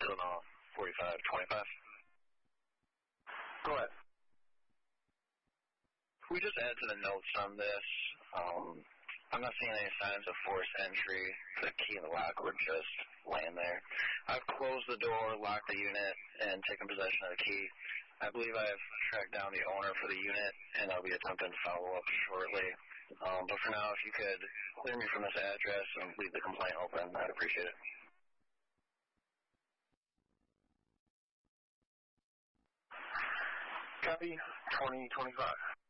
Illinois 4525. Go ahead. Can we just add to the notes on this? I'm not seeing any signs of forced entry. The key and the lock were just laying there. I've closed the door, locked the unit, and taken possession of the key. I believe I've tracked down the owner for the unit, and I'll be attempting to follow up shortly. But for now, if you could clear me from this address and leave the complaint open, I'd appreciate it. Copy, 2025.